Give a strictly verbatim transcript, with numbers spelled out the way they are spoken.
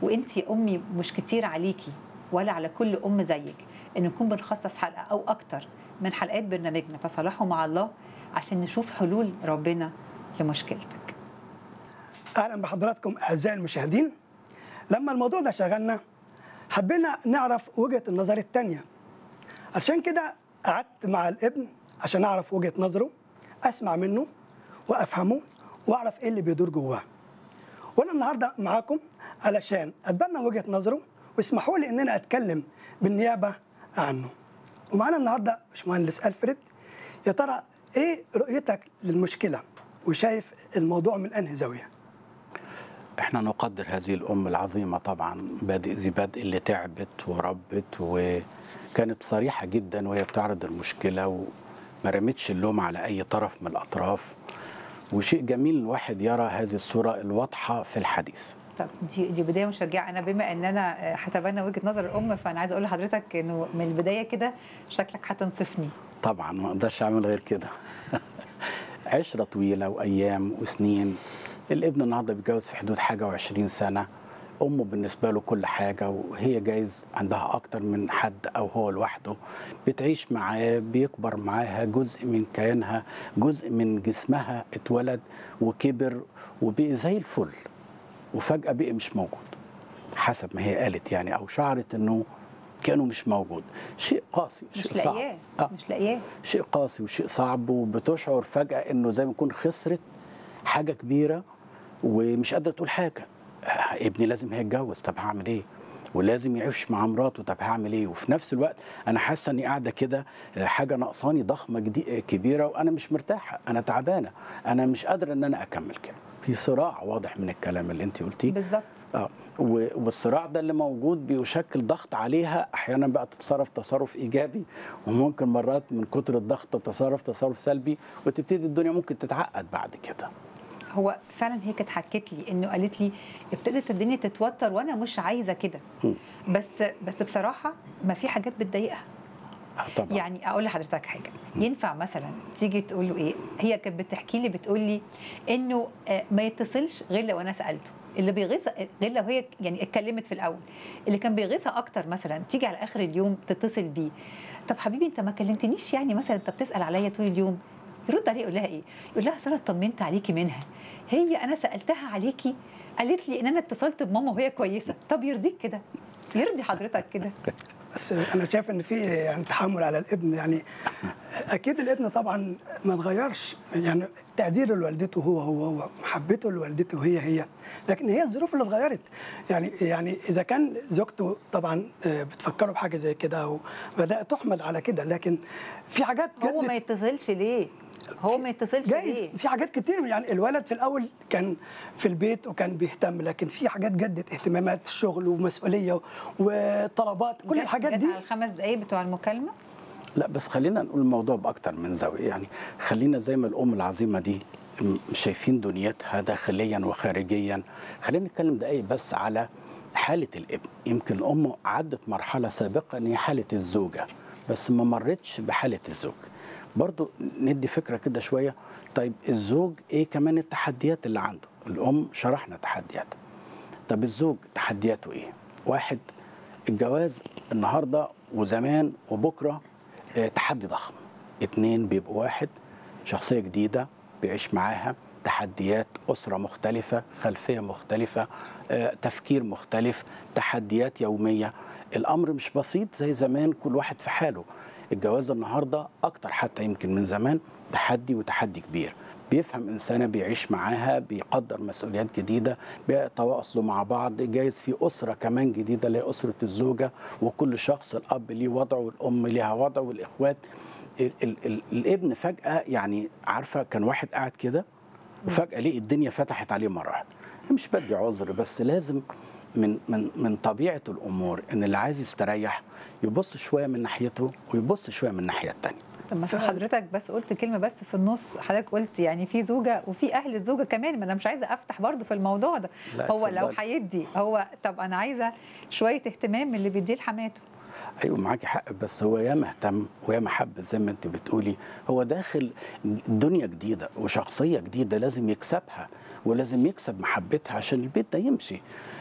وانت يا امي مش كتير عليكي ولا على كل ام زيك ان نكون بنخصص حلقه او اكتر من حلقات برنامجنا تصالحوا مع الله عشان نشوف حلول ربنا لمشكلتك. اهلا بحضراتكم اعزائي المشاهدين. لما الموضوع ده شغلنا حبينا نعرف وجهه النظر الثانيه، عشان كده قعدت مع الابن عشان اعرف وجهه نظره، اسمع منه وافهمه واعرف ايه اللي بيدور جواه. وانا النهارده معاكم علشان اتبنى وجهه نظره واسمحوا لي ان انا اتكلم بالنيابه عنه. ومعانا النهارده باشمهندس الفريد. يا ترى ايه رؤيتك للمشكله وشايف الموضوع من انهي زاويه؟ احنا نقدر هذه الام العظيمه طبعا بادئ ذي بدء اللي تعبت وربت وكانت صريحه جدا وهي بتعرض المشكله وما رمتش اللوم على اي طرف من الاطراف، وشيء جميل الواحد يرى هذه الصوره الواضحه في الحديث. طب دي دي بدايه مشجعه. انا بما ان انا هتبنى وجهه نظر الام فانا عايزه اقول لحضرتك انه من البدايه كده شكلك هتنصفني. طبعا ما اقدرش اعمل غير كده. عشره طويله وايام وسنين. الابن النهارده بيتجوز في حدود حاجه وعشرين سنه، امه بالنسبه له كل حاجه وهي جايز عندها اكتر من حد او هو لوحده، بتعيش معاه بيكبر معاها، جزء من كيانها، جزء من جسمها اتولد وكبر وبقي زي الفل، وفجاه بقي مش موجود حسب ما هي قالت يعني، او شعرت انه كانه مش موجود. شيء قاسي، شيء مش صعب. لاقياه آه. مش لاقياه شيء قاسي وشيء صعب، وبتشعر فجاه انه زي ما يكون خسرت حاجه كبيره ومش قادره تقول حاجه. ابني لازم هيتجوز، طب هعمل ايه؟ ولازم يعيش مع مراته، طب هعمل ايه؟ وفي نفس الوقت انا حاسه اني قاعده كده حاجه ناقصاني ضخمه كبيره وانا مش مرتاحه، انا تعبانه، انا مش قادره ان انا اكمل كده. في صراع واضح من الكلام اللي انت قلتيه بالظبط. اه والصراع ده اللي موجود بيشكل ضغط عليها، احيانا بقى تتصرف تصرف ايجابي وممكن مرات من كتر الضغط تتصرف تصرف سلبي وتبتدي الدنيا ممكن تتعقد بعد كده. هو فعلا هي كانت حكت لي انه قالت لي ابتدت الدنيا تتوتر وانا مش عايزه كده، بس بس بصراحه ما في حاجات بتضايقها. طبعا. يعني اقول لحضرتك حاجه، ينفع مثلا تيجي تقول له ايه؟ هي كانت بتحكي لي بتقول لي انه ما يتصلش غير لو انا سالته، اللي بيغيظها غير لو هي يعني اتكلمت في الاول، اللي كان بيغيظها اكتر مثلا تيجي على اخر اليوم تتصل بيه، طب حبيبي انت ما كلمتنيش يعني مثلا انت بتسال عليا طول اليوم؟ يرد عليه يقول لها ايه؟ يقول لها اصل انا اطمنت عليكي منها، هي انا سالتها عليكي قالت لي ان انا اتصلت بماما وهي كويسه. طب يرضيك كده؟ يرضي حضرتك كده؟ بس انا شايف ان في يعني تحمل على الابن، يعني اكيد الابن طبعا ما اتغيرش، يعني تقديره لوالدته هو هو هو محبته لوالدته هي هي، لكن هي الظروف اللي اتغيرت. يعني يعني اذا كان زوجته طبعا بتفكروا بحاجه زي كده وبدات تحمل على كده، لكن في حاجات هو ما يتصلش ليه؟ هو ما يتصلش ليه؟ في حاجات كتير، يعني الولد في الاول كان في البيت وكان بيهتم، لكن في حاجات جدت، اهتمامات الشغل ومسؤوليه وطلبات، كل الحاجات دي. على الخمس دقايق بتوع المكالمه؟ لا بس خلينا نقول الموضوع باكتر من زاويه، يعني خلينا زي ما الام العظيمه دي شايفين دنيتها داخليا وخارجيا، خلينا نتكلم دقايق بس على حاله الابن. يمكن امه عدت مرحله سابقه ان هي حاله الزوجه بس ما مرتش بحاله الزوج. برضو ندي فكره كده شويه. طيب الزوج ايه كمان التحديات اللي عنده؟ الام شرحنا تحدياتها. طب الزوج تحدياته ايه؟ واحد، الجواز النهارده وزمان وبكره تحدي ضخم. اتنين، بيبقوا واحد شخصيه جديده بيعيش معاها، تحديات، اسره مختلفه، خلفيه مختلفه، تفكير مختلف، تحديات يوميه. الامر مش بسيط زي زمان كل واحد في حاله. الجواز النهارده اكتر حتى يمكن من زمان تحدي وتحدي كبير. بيفهم انسانه بيعيش معاها، بيقدر مسؤوليات جديده، بيتواصلوا مع بعض، جايز في اسره كمان جديده اللي هي اسره الزوجه، وكل شخص الاب ليه وضعه والام ليها وضعه والاخوات. ال ال ال الابن فجاه يعني عارفه كان واحد قاعد كده وفجاه لقي الدنيا فتحت عليه مره واحده. مش بدي عذر بس لازم من من من طبيعه الامور ان اللي عايز يستريح يبص شويه من ناحيته ويبص شويه من الناحيه الثانيه. طب ما حضرتك بس قلت كلمه بس في النص، حضرتك قلت يعني في زوجه وفي اهل الزوجه كمان، ما انا مش عايزه افتح برضو في الموضوع ده. هو لو هيدي هو طب انا عايزه شويه اهتمام من اللي بيديه لحماته. ايوه معاكي حق، بس هو يا مهتم ويا محبه زي ما انت بتقولي، هو داخل دنيا جديده وشخصيه جديده لازم يكسبها ولازم يكسب محبتها عشان البيت ده يمشي.